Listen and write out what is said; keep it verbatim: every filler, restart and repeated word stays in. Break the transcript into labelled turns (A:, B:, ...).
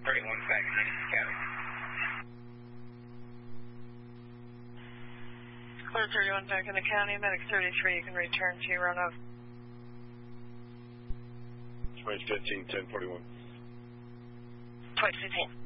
A: thirty-one back in the county.
B: Clear thirty-one back in the county. Medic thirty-three, you can return to Roanoke.
C: Twenty fifteen, ten forty-one.
B: twenty fifteen.